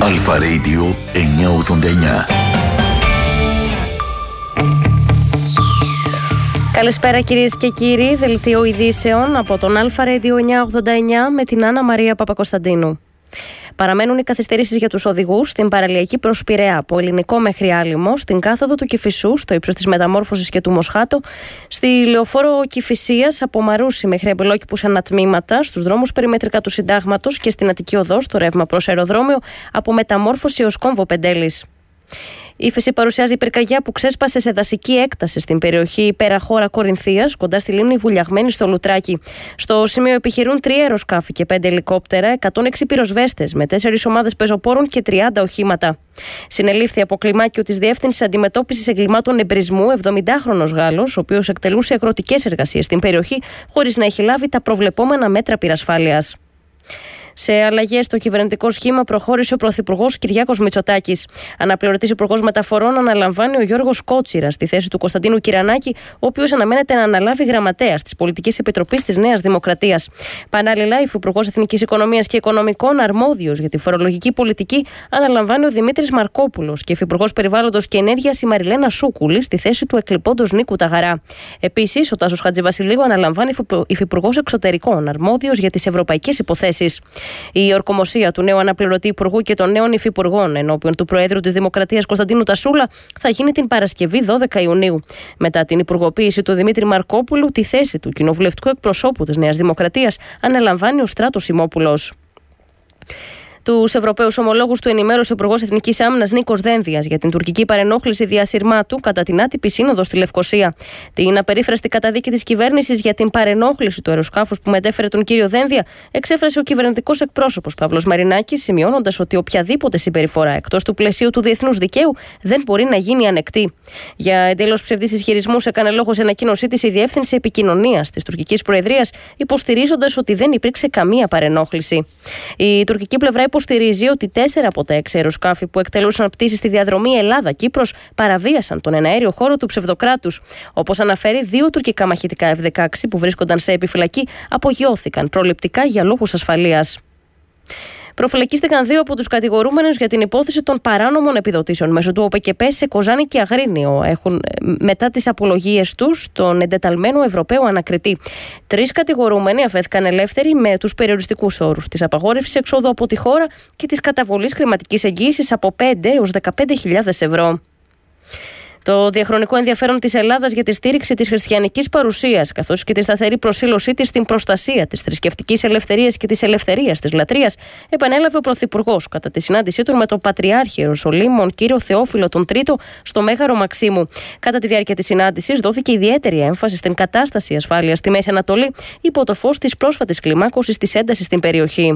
Αλφα Radio 989. Καλησπέρα κυρίες και κύριοι, δελτίο ειδήσεων από τον Αλφα Radio 989 με την Άννα Μαρία Παπακοσταντίνου. Παραμένουν οι καθυστερήσεις για τους οδηγούς στην παραλιακή προς Πειραιά, από Ελληνικό μέχρι Άλυμο, στην κάθοδο του Κηφισού, στο ύψος της Μεταμόρφωσης και του Μοσχάτο, στη λεωφόρο Κηφισίας από Μαρούσι μέχρι Αμπελόκηπους ανατμήματα, στους δρόμους περιμετρικά του Συντάγματος και στην Αττική Οδό, στο ρεύμα προς αεροδρόμιο, από Μεταμόρφωση ως Κόμβο Πεντέλης. Η ύφεση παρουσιάζει πυρκαγιά που ξέσπασε σε δασική έκταση στην περιοχή Πέρα-Χώρα Κορινθίας, κοντά στη λίμνη Βουλιαγμένη στο Λουτράκι. Στο σημείο επιχειρούν 3 αεροσκάφη και 5 ελικόπτερα, 106 πυροσβέστες με 4 ομάδες πεζοπόρων και 30 οχήματα. Συνελήφθη από κλιμάκιο της Διεύθυνσης Αντιμετώπισης Εγκλημάτων Εμπρισμού 70χρονος Γάλλος, ο οποίος εκτελούσε αγροτικές εργασίες στην περιοχή, χωρίς να έχει λάβει τα προβλεπόμενα μέτρα πυρασφάλειας. Σε αλλαγές στο κυβερνητικό σχήμα προχώρησε ο Πρωθυπουργός Κυριάκος Μητσοτάκης. Αναπληρωτής Υπουργός Μεταφορών αναλαμβάνει ο Γιώργος Κότσιρας στη θέση του Κωνσταντίνου Κυρανάκη, ο οποίος αναμένεται να αναλάβει γραμματέας της Πολιτικής Επιτροπής της Νέας Δημοκρατίας. Παράλληλα, Υφυπουργός Εθνικής Οικονομίας και Οικονομικών αρμόδιος για τη φορολογική πολιτική αναλαμβάνει ο Δημήτρης Μαρκόπουλος και Υφυπουργός Περιβάλλοντος και Ενέργειας η Μαριλένα Σούκουλη στη θέση του εκλειπώντος Νίκου Ταγαρά. Επίσης, ο Τάσος Χατζηβασιλείου αναλαμβάνει Υφυπουργός Εξωτερικών αρμόδιος για τις ευρωπαϊκές υποθέσεις. Η ορκομοσία του νέου αναπληρωτή υπουργού και των νέων υφυπουργών ενώπιον του Προέδρου της Δημοκρατίας Κωνσταντίνου Τασούλα θα γίνει την Παρασκευή 12 Ιουνίου. Μετά την υπουργοποίηση του Δημήτρη Μαρκόπουλου, τη θέση του κοινοβουλευτικού εκπροσώπου της Νέας Δημοκρατίας αναλαμβάνει ο Στράτος Σιμόπουλος. Τους Ευρωπαίους ομολόγους του ενημέρωσε ο Υπουργός Εθνικής Άμυνας Νίκος Δένδιας για την τουρκική παρενόχληση διασυρμάτου κατά την άτυπη σύνοδο στη Λευκοσία. Την απερίφραστη καταδίκη της κυβέρνησης για την παρενόχληση του αεροσκάφους που μετέφερε τον κύριο Δένδια εξέφρασε ο κυβερνητικός εκπρόσωπος Παύλος Μαρινάκης, σημειώνοντας ότι οποιαδήποτε συμπεριφορά εκτός του πλαισίου του διεθνούς δικαίου δεν μπορεί να γίνει ανεκτή. Για εντελώς ψευδείς ισχυρισμούς έκανε λόγο σε ανακοίνωσή της η Διεύθυνση Επικοινωνίας της τουρκικής Προεδρίας, υποστηρίζοντας ότι δεν υπήρξε καμία παρενόχληση. Η τουρκική πλευρά υποστηρίζει ότι 4 από τα 6 αεροσκάφη που εκτελούσαν πτήσεις στη διαδρομή Ελλάδα-Κύπρος παραβίασαν τον εναέριο χώρο του ψευδοκράτους. Όπως αναφέρει, 2 τουρκικά μαχητικά F-16 που βρίσκονταν σε επιφυλακή απογειώθηκαν προληπτικά για λόγους ασφαλείας. Προφυλακίστηκαν 2 από τους κατηγορούμενους για την υπόθεση των παράνομων επιδοτήσεων μέσω του ΟΠΕΚΕΠΕ σε Κοζάνη και Αγρίνιο. Έχουν μετά τις απολογίες τους τον εντεταλμένο Ευρωπαίο ανακριτή. 3 κατηγορούμενοι αφέθηκαν ελεύθεροι με τους περιοριστικούς όρους της απαγόρευσης εξόδου από τη χώρα και της καταβολής χρηματικής εγγύησης από 5 έως 15.000 ευρώ. Το διαχρονικό ενδιαφέρον της Ελλάδας για τη στήριξη της χριστιανικής παρουσίας, καθώς και τη σταθερή προσήλωσή της στην προστασία της θρησκευτικής ελευθερίας και της ελευθερίας της λατρείας, επανέλαβε ο Πρωθυπουργός κατά τη συνάντησή του με τον Πατριάρχη Ιεροσολύμων κύριο Θεόφιλο τον Τρίτο στο Μέγαρο Μαξίμου. Κατά τη διάρκεια της συνάντησης δόθηκε ιδιαίτερη έμφαση στην κατάσταση ασφάλειας στη Μέση Ανατολή υπό το φως της πρόσφατης κλιμάκωσης της έντασης στην περιοχή.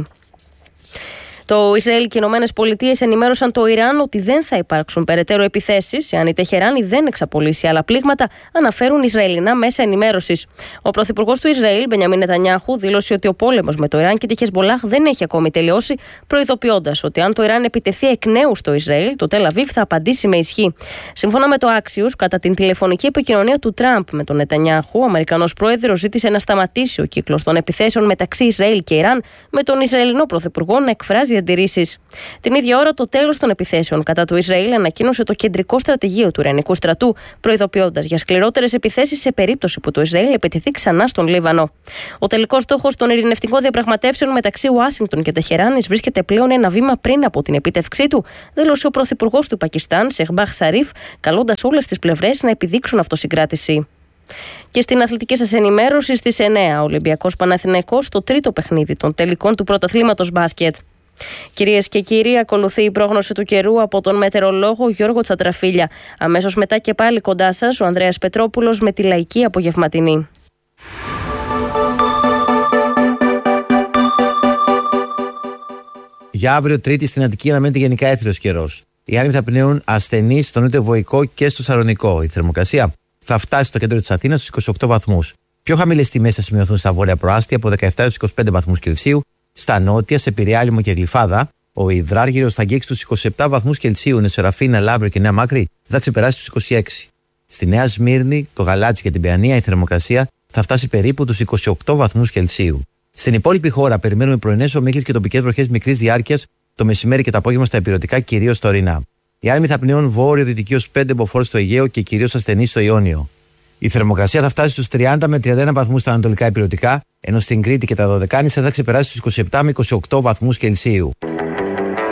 Το Ισραήλ και οι Ηνωμένες Πολιτείες ενημέρωσαν το Ιράν ότι δεν θα υπάρξουν περαιτέρω επιθέσεις εάν η Τεχεράνη δεν εξαπολύσει άλλα πλήγματα, αναφέρουν Ισραηλινά μέσα ενημέρωσης. Ο Πρωθυπουργός του Ισραήλ, Μπενιαμίν Νετανιάχου, δήλωσε ότι ο πόλεμος με το Ιράν και τη Χεσμολάχ δεν έχει ακόμη τελειώσει, προειδοποιώντας ότι αν το Ιράν επιτεθεί εκ νέου στο Ισραήλ, το Τελ Αβίβ θα απαντήσει με ισχύ. Σύμφωνα με το Axios, κατά την τηλεφωνική επικοινωνία του Τραμπ με τον Νετανιάχου, ο Αμερικανός πρόεδρος ζήτησε να σταματήσει ο κύκλος των επιθέσεων μεταξύ Ισραήλ και Ιράν, με τον Ισραηλινό Πρωθυπουργό να εκφράζει αντιρρήσεις. Την ίδια ώρα, το τέλος των επιθέσεων κατά του Ισραήλ ανακοίνωσε το κεντρικό στρατηγείο του Ιρανικού στρατού, προειδοποιώντας για σκληρότερες επιθέσεις σε περίπτωση που το Ισραήλ επιτεθεί ξανά στον Λίβανο. Ο τελικός στόχος των ειρηνευτικών διαπραγματεύσεων μεταξύ Ουάσιγκτον και Τεχεράνης βρίσκεται πλέον ένα βήμα πριν από την επίτευξή του, δήλωσε ο Πρωθυπουργός του Πακιστάν, Σεχμπάχ Σαρίφ, καλώντας όλες τις πλευρές να επιδείξουν αυτοσυγκράτηση. Και στην αθλητική σας ενημέρωση, στις 9, Ολυμπιακός Παναθηναϊκός στο τρίτο παιχνίδι των τελικών του πρωταθλήματος μπάσκετ. Κυρίες και κύριοι, ακολουθεί η πρόγνωση του καιρού από τον μετεωρολόγο Γιώργο Τσατραφίλια. Αμέσως μετά και πάλι κοντά σας ο Ανδρέας Πετρόπουλος με τη λαϊκή απογευματινή. Για αύριο Τρίτη στην Αττική αναμένεται γενικά έθριος καιρός. Οι άνεμοι θα πνέουν ασθενείς στο νότιο Βοϊκό και στο Σαλονικό. Η θερμοκρασία θα φτάσει στο κέντρο της Αθήνας στους 28 βαθμούς. Πιο χαμηλές τιμές θα σημειωθούν στα βόρεια προάστια από 17 έως 25 βαθμούς Κελσίου. Στα νότια, σε Πειραιά, Άλυμο και Γλυφάδα, ο Ιδράργυρος θα αγγίξει τους 27 βαθμούς Κελσίου, ενώ Σεραφίνα, Λαύριο και Νέα Μάκρη θα ξεπεράσει τους 26. Στη Νέα Σμύρνη, το Γαλάτσι και την Παιανία, η θερμοκρασία θα φτάσει περίπου τους 28 βαθμούς Κελσίου. Στην υπόλοιπη χώρα, περιμένουμε πρωινές ομίχλες και τοπικές βροχές μικρής διάρκειας το μεσημέρι και το απόγευμα στα ηπειρωτικά, κυρίως τωρινά. Οι άνεμοι θα πνέουν βόρειο-δυτική ως 5 μποφόρ στο Αιγαίο και κυρίως ασθενείς στο Ιόνιο. Η θερμοκρασία θα φτάσει στους 30 με 31 βαθμούς στα ανατολικά ηπειρωτικά, ενώ στην Κρήτη και τα Δωδεκάνησα θα ξεπεράσει στους 27 με 28 βαθμούς Κελσίου.